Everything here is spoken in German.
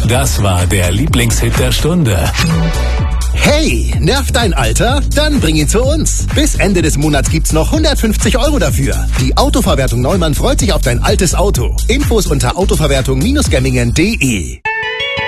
Das war der Lieblingshit der Stunde. Hey, nervt dein Alter? Dann bring ihn zu uns. Bis Ende des Monats gibt's noch 150 € dafür. Die Autoverwertung Neumann freut sich auf dein altes Auto. Infos unter autoverwertung-gemmingen.de.